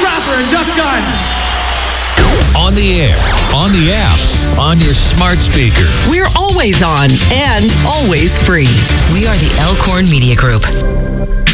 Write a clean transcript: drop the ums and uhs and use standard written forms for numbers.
Rapper and Duck Dime. On the air, on the app, on your smart speaker. We're always on and always free. We are the Elkhorn Media Group.